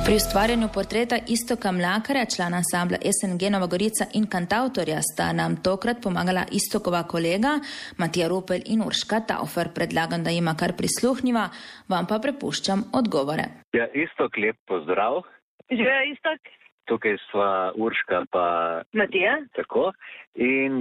Pri ustvarjanju portreta Iztoka Mlakarja, člana ansambla SNG Nova Gorica in kantavtorja, sta nam tokrat pomagala Iztokova kolega Matija Rupel in Urška Taufer. Predlagam, da jima kar prisluhniva, vam pa prepuščam odgovore. Ja, Iztok, lep pozdrav. Živijo, Iztok. Tukaj sva Urška pa Matija. Tako. In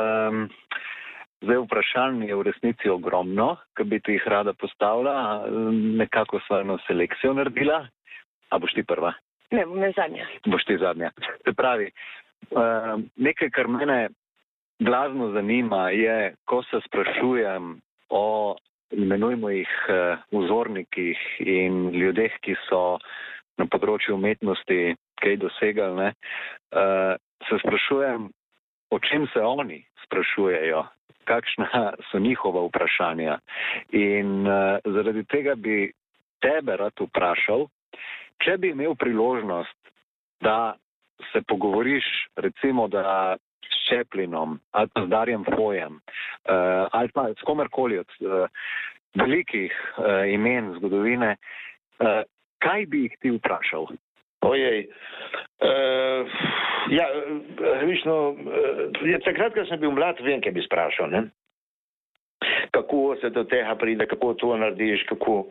zdaj vprašanje je v resnici ogromno, ki bi ti jih rada postavila. Nekako sva eno selekcijo naredila. A boš ti prva? Ne, bom jaz zadnja. Boš ti zadnja. Se pravi, nekaj, kar mene glasno zanima, je, ko se sprašujem o, imenujmo jih, vzornikih in ljudeh, ki so na področju umetnosti kaj dosegali, se sprašujem, o čem se oni sprašujejo, kakšna so njihova vprašanja. In zaradi tega bi tebe rad vprašal, če bi imel priložnost, da se pogovoriš recimo da s Chaplinom ali pa z Darjem Fojem ali pa s komerkoli od velikih imen zgodovine, kaj bi jih ti vprašal? Ojej, takrat, ko sem bil mlad, vem, kaj bi sprašal, ne? Kako se do tega pride, kako to narediš, kako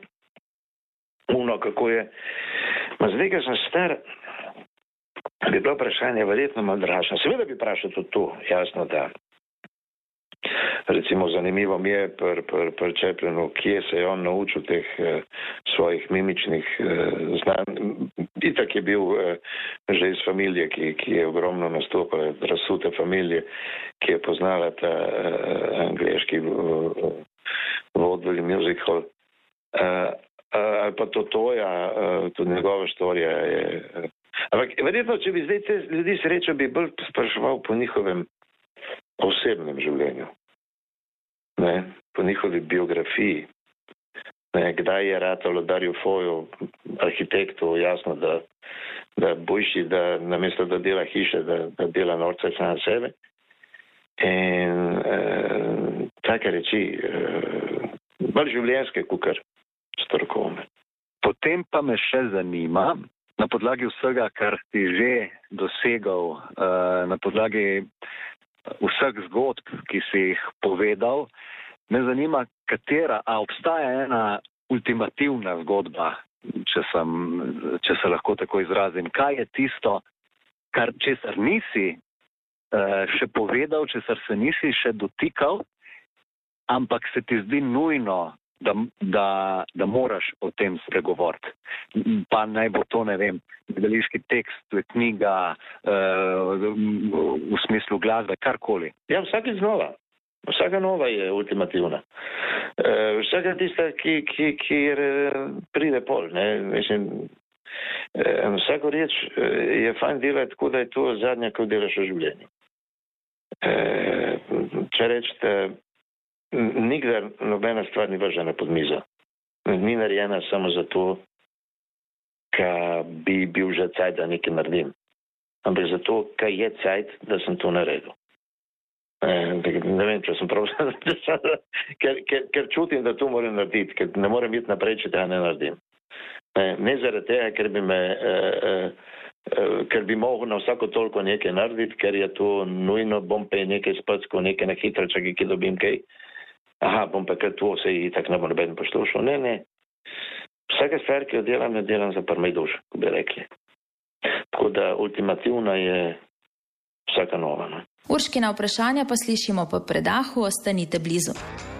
je. Ma zdaj, ko sem star, bi bilo vprašanje verjetno malo dražno. Seveda bi vprašal tudi to, jasno, da. Recimo, zanimivo mi je pri Chaplinu, kje se je on naučil teh svojih mimičnih znanj. Itak je bil že iz familije, ki je ogromno nastopala, razsute familije, ki je poznala ta angleški vaudeville musical. Ali pa Totoja, tudi njegova štorija je. Ampak verjetno, če bi zdaj te ljudi srečal, bi bolj spraševal po njihovem osebnem življenju, ne? Po njihovi biografiji. Ne? Kdaj je ratalo Darju Foju, arhitektu, jasno, da boljši, da namesto da dela hiše, da dela norce sam sebe. In take reči, bolj življenjske, kukar strokovne. Potem pa me še zanima, na podlagi vsega, kar si že dosegal, na podlagi vseh zgodb, ki si jih povedal, me zanima, a obstaja ena ultimativna zgodba, če se lahko tako izrazim. Kaj je tisto, česar nisi še povedal, česar se nisi še dotikal, ampak se ti zdi nujno, da moraš o tem spregovoriti. Pa naj bo to, ne vem, gledališki tekst, knjiga, v smislu glasbe, karkoli. Ja, vsakeč znova. Vsaka nova je ultimativna. Vsaka tista, ki pride pol, ne, mislim, vsako reč je fajn delati tako, da je to zadnja, ko delaš v življenju. Če rečete, nikdar nobena stvar ni vržena pod mizo. Ni narejena samo zato, ker bi bil že cajt, da nekaj naredim. Ampak zato, ker je cajt, da sem to naredil. Ne vem, če sem prav, ker čutim, da to moram narediti, ker ne morem iti naprej, če tega ne naredim. Ne zaradi tega, ker bi mogel na vsako toliko nekaj narediti, ker je to nujno, bom pa nekaj spackal, nekaj na hitro, če ki dobim kaj. Aha, bom pa kar to, se je tako ne bo noben poslušal. Ne. Vsaka stvar, ki jo delam, ne delam za prmej duš, ko bi rekli. Tako da ultimativna je vsaka nova. Urškina vprašanja pa slišimo po predahu, ostanite blizu.